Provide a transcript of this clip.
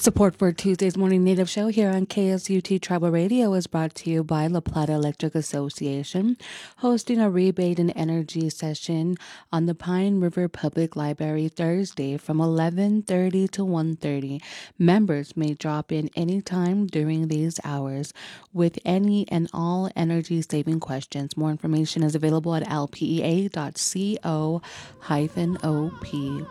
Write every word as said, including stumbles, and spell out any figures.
Support for Tuesday's Morning Native Show here on K S U T Tribal Radio is brought to you by La Plata Electric Association, hosting a rebate and energy session on the Pine River Public Library Thursday from eleven thirty to one thirty. Members may drop in anytime during these hours with any and all energy-saving questions. More information is available at l p e a dot co hyphen o p.